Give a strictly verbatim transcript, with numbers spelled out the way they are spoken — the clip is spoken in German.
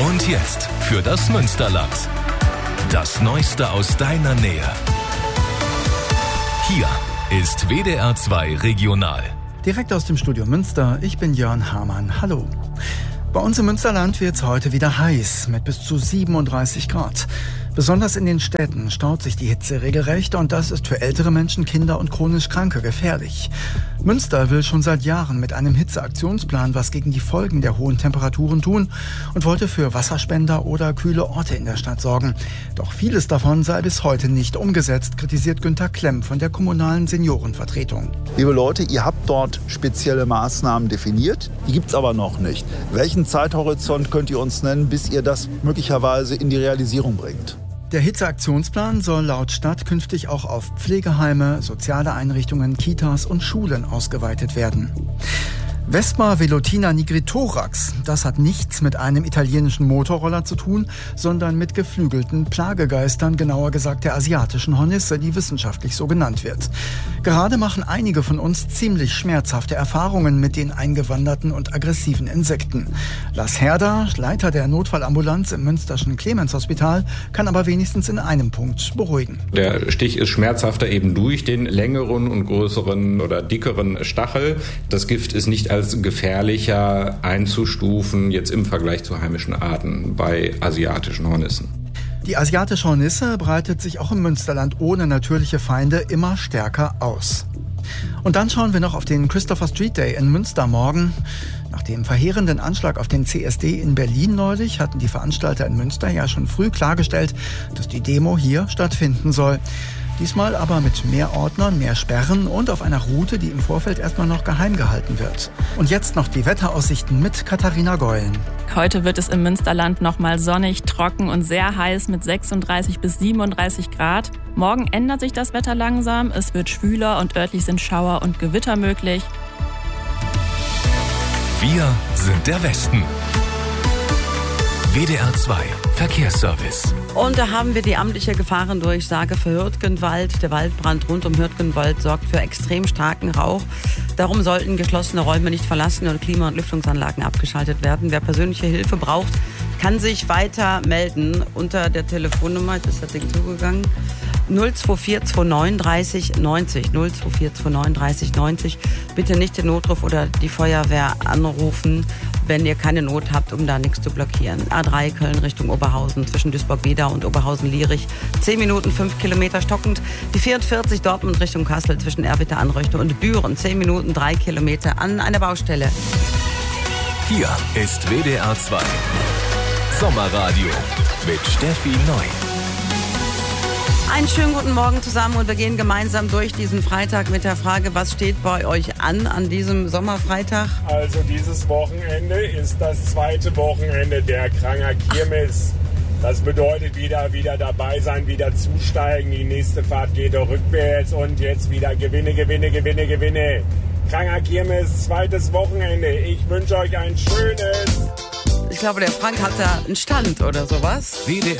Und jetzt für das Münsterland. Das Neueste aus deiner Nähe. Hier ist W D R zwei Regional. Direkt aus dem Studio Münster, ich bin Jörn Hamann. Hallo. Bei uns im Münsterland wird es heute wieder heiß, mit bis zu siebenunddreißig Grad. Besonders in den Städten staut sich die Hitze regelrecht und das ist für ältere Menschen, Kinder und chronisch Kranke gefährlich. Münster will schon seit Jahren mit einem Hitzeaktionsplan was gegen die Folgen der hohen Temperaturen tun und wollte für Wasserspender oder kühle Orte in der Stadt sorgen. Doch vieles davon sei bis heute nicht umgesetzt, kritisiert Günther Klemm von der kommunalen Seniorenvertretung. Liebe Leute, ihr habt dort spezielle Maßnahmen definiert, die gibt es aber noch nicht. Welchen Zeithorizont könnt ihr uns nennen, bis ihr das möglicherweise in die Realisierung bringt? Der Hitzeaktionsplan soll laut Stadt künftig auch auf Pflegeheime, soziale Einrichtungen, Kitas und Schulen ausgeweitet werden. Vespa Velotina Nigritorax, das hat nichts mit einem italienischen Motorroller zu tun, sondern mit geflügelten Plagegeistern, genauer gesagt der asiatischen Hornisse, die wissenschaftlich so genannt wird. Gerade machen einige von uns ziemlich schmerzhafte Erfahrungen mit den eingewanderten und aggressiven Insekten. Lars Herder, Leiter der Notfallambulanz im Münsterschen Clemens-Hospital, kann aber wenigstens in einem Punkt beruhigen. Der Stich ist schmerzhafter eben durch den längeren und größeren oder dickeren Stachel. Das Gift ist nicht als gefährlicher einzustufen, jetzt im Vergleich zu heimischen Arten bei asiatischen Hornissen. Die asiatische Hornisse breitet sich auch im Münsterland ohne natürliche Feinde immer stärker aus. Und dann schauen wir noch auf den Christopher Street Day in Münster morgen. Nach dem verheerenden Anschlag auf den C S D in Berlin neulich hatten die Veranstalter in Münster ja schon früh klargestellt, dass die Demo hier stattfinden soll. Diesmal aber mit mehr Ordnern, mehr Sperren und auf einer Route, die im Vorfeld erstmal noch geheim gehalten wird. Und jetzt noch die Wetteraussichten mit Katharina Geulen. Heute wird es im Münsterland nochmal sonnig, trocken und sehr heiß mit sechsunddreißig bis siebenunddreißig Grad. Morgen ändert sich das Wetter langsam, es wird schwüler und örtlich sind Schauer und Gewitter möglich. Wir sind der Westen. W D R zwei Verkehrsservice. Und da haben wir die amtliche Gefahrendurchsage für Hürtgenwald. Der Waldbrand rund um Hürtgenwald sorgt für extrem starken Rauch. Darum sollten geschlossene Räume nicht verlassen und Klima- und Lüftungsanlagen abgeschaltet werden. Wer persönliche Hilfe braucht, kann sich weiter melden unter der Telefonnummer, jetzt ist das Ding zugegangen, null zwei vier zwei neun dreißig neunzig, null zwei vier zwei neun dreißig neunzig. Bitte nicht den Notruf oder die Feuerwehr anrufen, wenn ihr keine Not habt, um da nichts zu blockieren. A drei Köln Richtung Oberhausen zwischen Duisburg-Wedau und Oberhausen-Lierich. zehn Minuten, fünf Kilometer stockend. Die vierundvierzig Dortmund Richtung Kassel zwischen Erwitter Anreuchte und Büren. zehn Minuten, drei Kilometer an einer Baustelle. Hier ist W D R zwei Sommerradio mit Steffi Neu. Einen schönen guten Morgen zusammen und wir gehen gemeinsam durch diesen Freitag mit der Frage, was steht bei euch an an diesem Sommerfreitag? Also dieses Wochenende ist das zweite Wochenende der Kranger Kirmes. Das bedeutet wieder, wieder dabei sein, wieder zusteigen. Die nächste Fahrt geht rückwärts und jetzt wieder Gewinne, Gewinne, Gewinne, Gewinne. Kranger Kirmes, zweites Wochenende. Ich wünsche euch ein schönes... Ich glaube, der Frank hat da einen Stand oder sowas. W D